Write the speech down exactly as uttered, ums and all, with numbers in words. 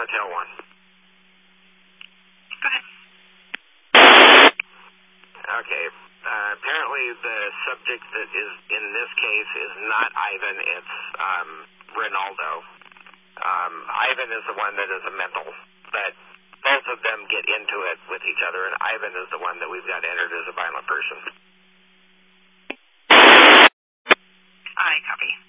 Motel one. Go ahead. Okay. Uh, apparently the subject that is in this case is not Ivan, it's um, Ronaldo. Um, Ivan is the one that is a mental, but both of them get into it with each other, and Ivan is the one that we've got entered as a violent person. I copy.